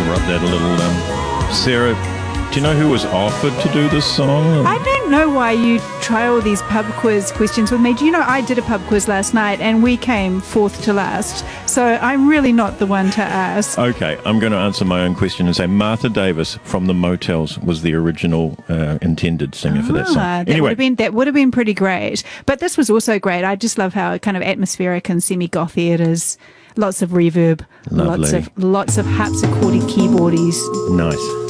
interrupt that a little. Sarah, do you know who was offered to do this song? I don't know why you try all these pub quiz questions with me. Do you know I did a pub quiz last night and we came fourth to last. So I'm really not the one to ask. Okay, I'm going to answer my own question and say Martha Davis from the Motels was the original intended singer for that song. That would have been pretty great. But this was also great. I just love how kind of atmospheric and semi-gothy it is. Lots of reverb. Lovely. Lots of harpsichordy keyboardies. Nice.